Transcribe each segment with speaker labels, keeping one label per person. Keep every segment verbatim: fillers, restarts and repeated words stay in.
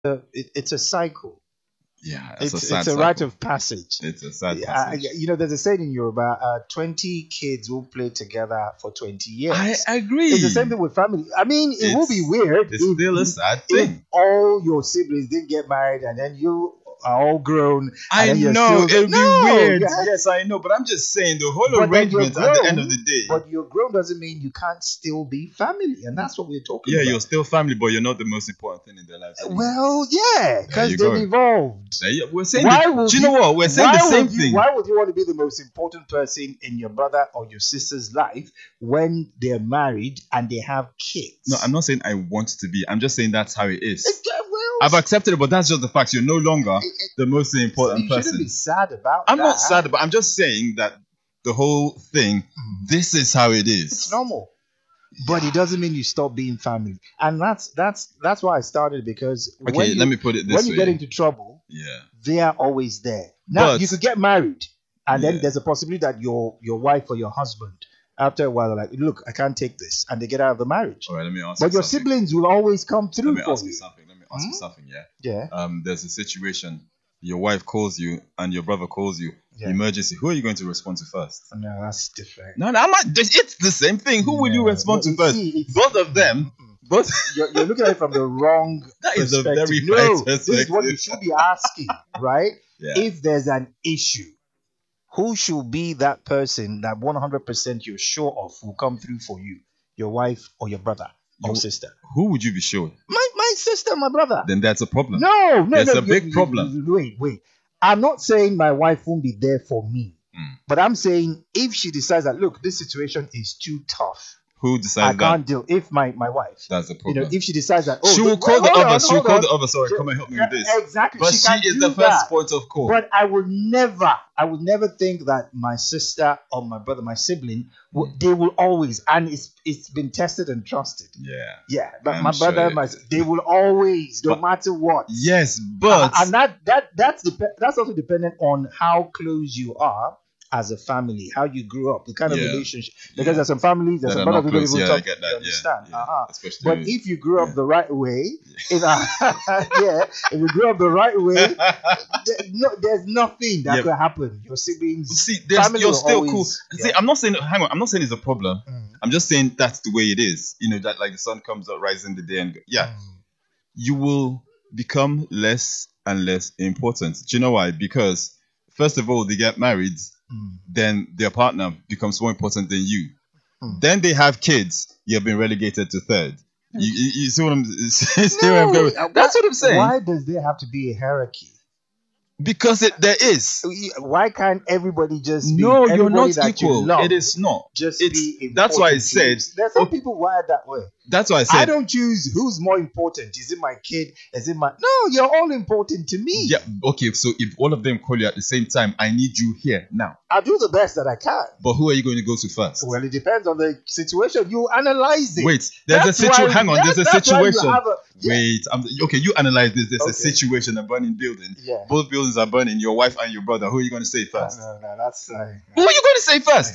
Speaker 1: uh, it, it's a cycle.
Speaker 2: Yeah, it's a
Speaker 1: It's
Speaker 2: sad
Speaker 1: it's a rite
Speaker 2: cycle.
Speaker 1: of passage.
Speaker 2: It's a sad
Speaker 1: Yeah, I-
Speaker 2: passage.
Speaker 1: you know, there's a saying in Yoruba: uh, twenty kids will play together for twenty
Speaker 2: I
Speaker 1: years.
Speaker 2: agree.
Speaker 1: It's the same thing with family. I mean, it will be
Speaker 2: It's
Speaker 1: weird
Speaker 2: it's
Speaker 1: if
Speaker 2: still a sad
Speaker 1: if
Speaker 2: thing.
Speaker 1: all your siblings didn't get married and then you are all grown and
Speaker 2: I
Speaker 1: then you're
Speaker 2: know
Speaker 1: still
Speaker 2: it'll be
Speaker 1: no,
Speaker 2: weird.
Speaker 1: yeah.
Speaker 2: Yes, I know, but I'm just saying the whole
Speaker 1: But then you're
Speaker 2: arrangement at the end of
Speaker 1: grown,
Speaker 2: the day.
Speaker 1: but you're grown doesn't mean you can't still be family, and that's what we're talking
Speaker 2: Yeah,
Speaker 1: about.
Speaker 2: you're still family, but you're not the most important thing in their lives. anymore.
Speaker 1: Well, yeah, because
Speaker 2: you
Speaker 1: they've
Speaker 2: go.
Speaker 1: evolved.
Speaker 2: Yeah, yeah, we're saying
Speaker 1: Why
Speaker 2: the,
Speaker 1: would
Speaker 2: do you know what? We're saying
Speaker 1: why
Speaker 2: the same
Speaker 1: would you,
Speaker 2: thing.
Speaker 1: Why would you want to be the most important person in your brother or your sister's life when they're married and they have kids?
Speaker 2: No, I'm not saying I want to be. I'm just saying that's how it is.
Speaker 1: It's- uh, well,
Speaker 2: I've accepted it, but that's just the fact. You're no longer
Speaker 1: it- it-
Speaker 2: the most
Speaker 1: so
Speaker 2: important
Speaker 1: you shouldn't
Speaker 2: person.
Speaker 1: be sad about
Speaker 2: I'm
Speaker 1: that.
Speaker 2: not sad, but I'm just saying that the whole thing, this is how it is.
Speaker 1: It's normal. But it doesn't mean you stop being family. And that's that's that's why I started, because
Speaker 2: Okay,
Speaker 1: when you,
Speaker 2: let me put it this
Speaker 1: when
Speaker 2: way.
Speaker 1: you get into trouble,
Speaker 2: yeah.
Speaker 1: they are always there. Now
Speaker 2: But-
Speaker 1: you could get married, and then
Speaker 2: Yeah.
Speaker 1: there's a possibility that your your wife or your husband, after a while, they're like, look, I can't take this, and they get out of the marriage.
Speaker 2: All right, let me ask
Speaker 1: But
Speaker 2: you
Speaker 1: your
Speaker 2: something.
Speaker 1: siblings will always come
Speaker 2: Let
Speaker 1: through
Speaker 2: me
Speaker 1: for
Speaker 2: ask you
Speaker 1: you.
Speaker 2: something. Let me ask you
Speaker 1: Hmm?
Speaker 2: something, yeah.
Speaker 1: Yeah.
Speaker 2: Um, there's a situation. Your wife calls you and your brother calls you.
Speaker 1: Yeah.
Speaker 2: Emergency. Who are you going to respond to first?
Speaker 1: No, that's different.
Speaker 2: No, no, I'm not. It's the same thing. Who will you
Speaker 1: No,
Speaker 2: respond
Speaker 1: but
Speaker 2: to first?
Speaker 1: see, it's-
Speaker 2: Both of them. Both.
Speaker 1: You're, you're looking at it from the wrong
Speaker 2: That is a
Speaker 1: perspective.
Speaker 2: very
Speaker 1: no,
Speaker 2: right
Speaker 1: this is what you
Speaker 2: perspective.
Speaker 1: should be asking, right?
Speaker 2: Yeah.
Speaker 1: If there's an issue, who should be that person that one hundred percent you're sure of will come through for you? Your wife or your brother or
Speaker 2: You-
Speaker 1: sister?
Speaker 2: Who would you be showing?
Speaker 1: My my sister, my brother.
Speaker 2: Then that's a problem.
Speaker 1: No, no,
Speaker 2: There's
Speaker 1: no.
Speaker 2: a
Speaker 1: you-
Speaker 2: big
Speaker 1: you-
Speaker 2: problem.
Speaker 1: you- Wait, wait. I'm not saying my wife won't be there for me,
Speaker 2: Mm.
Speaker 1: but I'm saying if she decides that, look, this situation is too tough,
Speaker 2: Who
Speaker 1: I
Speaker 2: decides
Speaker 1: can't
Speaker 2: that?
Speaker 1: deal. If my my wife,
Speaker 2: That's the
Speaker 1: you
Speaker 2: problem.
Speaker 1: know, if she decides that, oh,
Speaker 2: she will
Speaker 1: look,
Speaker 2: call
Speaker 1: wait,
Speaker 2: the
Speaker 1: hold
Speaker 2: other.
Speaker 1: on,
Speaker 2: She will
Speaker 1: hold
Speaker 2: call
Speaker 1: on.
Speaker 2: the other. Sorry,
Speaker 1: Yeah,
Speaker 2: come and help me
Speaker 1: yeah,
Speaker 2: with this.
Speaker 1: Exactly.
Speaker 2: But
Speaker 1: she,
Speaker 2: she,
Speaker 1: can
Speaker 2: is
Speaker 1: do
Speaker 2: the first
Speaker 1: that.
Speaker 2: point of call.
Speaker 1: But I would never, I would never think that my sister or my brother, my sibling, will, they will always, and it's it's been tested and trusted.
Speaker 2: yeah.
Speaker 1: Yeah, but
Speaker 2: I'm
Speaker 1: my brother,
Speaker 2: sure
Speaker 1: my
Speaker 2: it-
Speaker 1: they will always, no
Speaker 2: But-
Speaker 1: matter what.
Speaker 2: Yes, but
Speaker 1: and that that that's dep- that's also dependent on how close you are as a family, how you grew up, the kind of
Speaker 2: Yeah.
Speaker 1: relationship. Because
Speaker 2: Yeah.
Speaker 1: there's some families, there's
Speaker 2: That
Speaker 1: some
Speaker 2: are
Speaker 1: brother
Speaker 2: not
Speaker 1: people
Speaker 2: close.
Speaker 1: who
Speaker 2: Yeah, I
Speaker 1: talk,
Speaker 2: get that.
Speaker 1: you
Speaker 2: Yeah,
Speaker 1: understand.
Speaker 2: yeah.
Speaker 1: Uh-huh.
Speaker 2: Especially
Speaker 1: But
Speaker 2: with-
Speaker 1: if you grew up
Speaker 2: yeah.
Speaker 1: the right way, if, uh, yeah, if you grew up the right way, there, no, there's nothing that
Speaker 2: Yeah.
Speaker 1: could happen. Your siblings,
Speaker 2: See, there's,
Speaker 1: family
Speaker 2: you're
Speaker 1: will
Speaker 2: still
Speaker 1: always-
Speaker 2: cool.
Speaker 1: yeah.
Speaker 2: See, I'm not saying. Hang on, I'm not saying it's a problem.
Speaker 1: Mm.
Speaker 2: I'm just saying that's the way it is. You know that like the sun comes up, rises in the day, and yeah,
Speaker 1: Mm.
Speaker 2: you will become less and less important. Do you know why? Because first of all, they get married,
Speaker 1: Mm.
Speaker 2: then their partner becomes more important than you.
Speaker 1: Hmm.
Speaker 2: Then they have kids. You have been relegated to third. You, you, you see what I'm see where I'm
Speaker 1: No,
Speaker 2: going?
Speaker 1: uh,
Speaker 2: That's
Speaker 1: why-
Speaker 2: what I'm saying.
Speaker 1: Why does there have to be a hierarchy?
Speaker 2: Because it there is.
Speaker 1: Why can't everybody just be
Speaker 2: No, you're
Speaker 1: everybody
Speaker 2: not
Speaker 1: that you
Speaker 2: equal.
Speaker 1: love
Speaker 2: It is not.
Speaker 1: just
Speaker 2: It's
Speaker 1: be
Speaker 2: that's why I
Speaker 1: important to you?
Speaker 2: said.
Speaker 1: There's some
Speaker 2: okay,
Speaker 1: people wired that way.
Speaker 2: that's why I
Speaker 1: I
Speaker 2: said.
Speaker 1: don't choose who's more important. Is it my kid? Is it my? No, you're all important to me.
Speaker 2: Yeah. Okay. So if all of them call you at the same time, I need you here now.
Speaker 1: I'll do the best that I can.
Speaker 2: But who are you going to go to first?
Speaker 1: Well, it depends on the situation. You analyze it.
Speaker 2: Wait. There's
Speaker 1: That's
Speaker 2: a situation.
Speaker 1: why-
Speaker 2: Hang on.
Speaker 1: that-
Speaker 2: There's a
Speaker 1: that's why you
Speaker 2: situation.
Speaker 1: have a- yeah.
Speaker 2: Wait. I'm, okay. You analyze this. There's
Speaker 1: Okay.
Speaker 2: a situation, a burning building.
Speaker 1: Yeah.
Speaker 2: Both buildings are burning. Your wife and your brother. Who are you going to say
Speaker 1: No,
Speaker 2: first?
Speaker 1: no, no, that's. Uh,
Speaker 2: Who are you going to say first?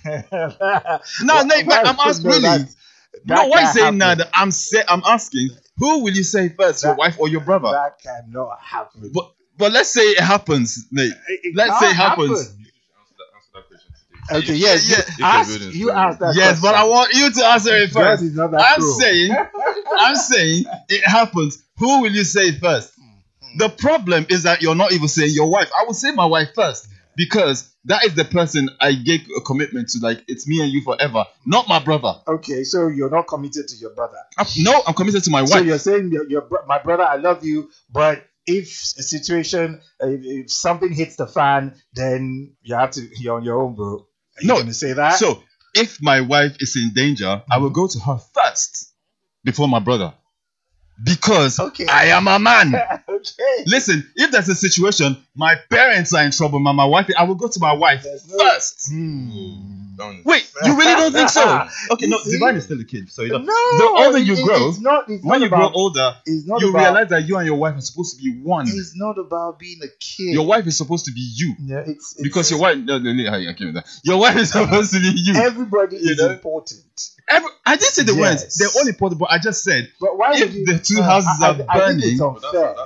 Speaker 2: No,
Speaker 1: Well,
Speaker 2: no, but I'm asking
Speaker 1: no,
Speaker 2: really.
Speaker 1: that's-
Speaker 2: No,
Speaker 1: that
Speaker 2: why
Speaker 1: can't
Speaker 2: saying now
Speaker 1: happen.
Speaker 2: that I'm say, I'm asking who will you say first, your
Speaker 1: That-
Speaker 2: wife or your brother?
Speaker 1: That cannot happen.
Speaker 2: But but let's say it happens, mate.
Speaker 1: It- it
Speaker 2: let's
Speaker 1: can't
Speaker 2: say it happens.
Speaker 1: happen. Okay, yes,
Speaker 2: Yeah,
Speaker 1: you,
Speaker 2: yeah.
Speaker 1: ask,
Speaker 3: buildings
Speaker 1: you
Speaker 3: burn.
Speaker 1: asked that
Speaker 2: Yes, but I
Speaker 1: question.
Speaker 2: want you to answer it
Speaker 1: God
Speaker 2: first.
Speaker 1: is not that
Speaker 2: I'm
Speaker 1: cruel.
Speaker 2: saying, I'm saying it happens. Who will you say first? The problem is that you're not even saying your wife. I would say my wife first because that is the person I gave a commitment to. Like it's me and you forever, not my brother.
Speaker 1: Okay, so you're not committed to your brother.
Speaker 2: I'm- no, I'm committed to my
Speaker 1: So
Speaker 2: wife.
Speaker 1: you're saying your, your bro- my brother, I love you, but if a situation, uh, if, if something hits the fan, then you have to. You're on your own, bro. Are you
Speaker 2: No,
Speaker 1: going to say that?
Speaker 2: So if my wife is in danger, I will go to her first before my brother because
Speaker 1: Okay.
Speaker 2: I am a man.
Speaker 1: okay.
Speaker 2: Listen, if there's a situation, my parents are in trouble, my, my wife, I will go to my wife
Speaker 1: There's no-
Speaker 2: first.
Speaker 1: Hmm.
Speaker 3: Don't-
Speaker 2: Wait, you really don't think so? Okay,
Speaker 1: You
Speaker 2: no,
Speaker 1: see?
Speaker 2: Divine is still a kid, so you
Speaker 1: No,
Speaker 2: don't. the older you
Speaker 1: it-
Speaker 2: grow,
Speaker 1: it's not. It's
Speaker 2: when
Speaker 1: not
Speaker 2: you
Speaker 1: about,
Speaker 2: grow older,
Speaker 1: it's not
Speaker 2: you
Speaker 1: about,
Speaker 2: realize that you and your wife are supposed to be one.
Speaker 1: It's not about being a kid.
Speaker 2: Your wife is supposed to be you.
Speaker 1: Yeah, it's, it's
Speaker 2: Because your wife, no, no, no, I can't with that. Your wife is supposed to be you.
Speaker 1: everybody
Speaker 2: You
Speaker 1: is
Speaker 2: know?
Speaker 1: important.
Speaker 2: Every, I didn't say the
Speaker 1: Yes.
Speaker 2: words. They're all important, but I just said
Speaker 1: But why
Speaker 2: if
Speaker 1: would you?
Speaker 2: the two
Speaker 1: uh,
Speaker 2: houses
Speaker 1: I,
Speaker 2: are
Speaker 1: I, I think
Speaker 2: burning,
Speaker 1: it's unfair.